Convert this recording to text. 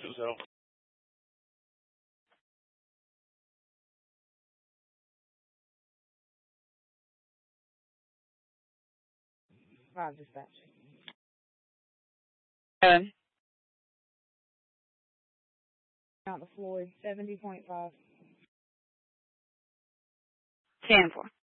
So. Five dispatch. Count the Floyd, 70.5. 10-4.